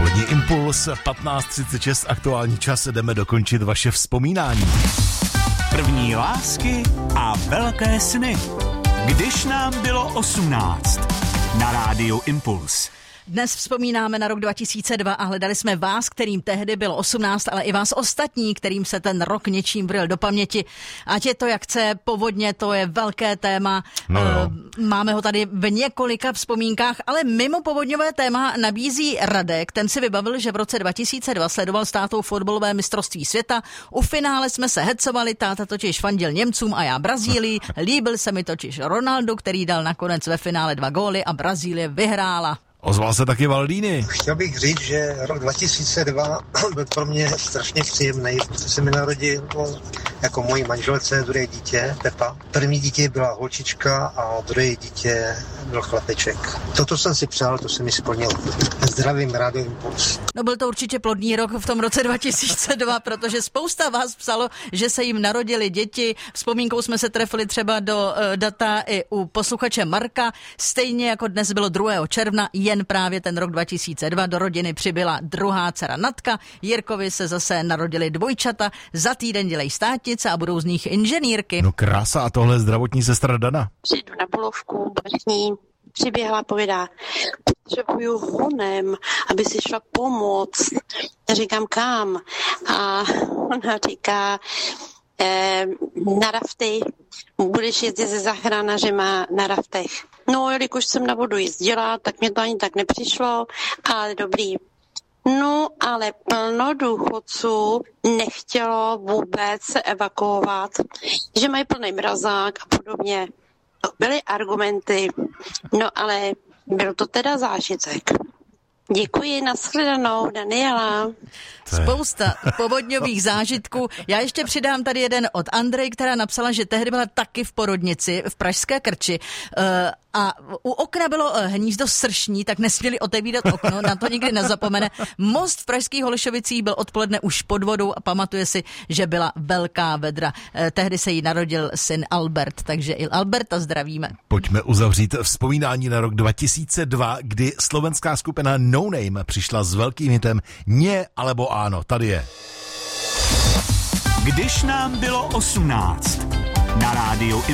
Ranní impuls 15:36, aktuální čas, jdeme dokončit vaše vzpomínání. První lásky a velké sny. Když nám bylo 18. Na rádiu Impuls. Dnes vzpomínáme na rok 2002 a hledali jsme vás, kterým tehdy bylo 18, ale i vás ostatní, kterým se ten rok něčím vril do paměti. Ať je to jak chce, povodně, to je velké téma. Máme ho tady v několika vzpomínkách, ale mimo povodňové téma nabízí Radek. Ten si vybavil, že v roce 2002 sledoval s tátou fotbalové mistrovství světa. U finále jsme se hecovali, táta totiž fandil Němcům a já Brazílii. Líbil se mi totiž Ronaldo, který dal nakonec ve finále 2 góly a Brazílie vyhrála. Ozval se taky Valdíny. Chtěl bych říct, že rok 2002 byl pro mě strašně příjemný, protože se mi narodil jako mojí manželce druhé dítě, Pepa. První dítě byla holčička a druhé dítě byl chlapeček. Toto jsem si přál, to se mi splnilo. Zdravím, Rádio Impuls. No byl to určitě plodný rok v tom roce 2002, protože spousta vás psalo, že se jim narodili děti. Vzpomínkou jsme se trefili třeba do data i u posluchače Marka. Stejně jako dnes bylo 2. června, jen právě ten rok 2002 do rodiny přibyla druhá dcera Natka. Jirkovi se zase narodili dvojčata, za týden dělají státnice a budou z nich inženýrky. No krása, a tohle je zdravotní sestra Dana. Přijdu na polovku, vrchní, přiběhla, povídá, potřebuju honem, aby si šla pomoct. Já říkám, kam? A ona říká, na rafty, budeš jezdit se záchranařima na raftech. No, jelikož jsem na vodu jezdila, tak mě to ani tak nepřišlo, ale dobrý. No, ale plno důchodců nechtělo vůbec se evakuovat, že mají plný mrazák a podobně. To byly argumenty, no ale byl to teda zážitek. Děkuji, nashledanou, Daniela. Spousta povodňových zážitků. Já ještě přidám tady jeden od Andrej, která napsala, že tehdy byla taky v porodnici v Pražské Krči a u okna bylo hnízdo sršní, tak nesměli otevírat okno, na to nikdy nezapomene. Most v pražských Holešovicích byl odpoledne už pod vodou a pamatuje si, že byla velká vedra. Tehdy se jí narodil syn Albert, takže i Alberta zdravíme. Pojďme uzavřít vzpomínání na rok 2002, kdy slovenská skupina No Name přišla s velkým hitem Nie alebo áno, tady je. Když nám bylo 18. Na rádiu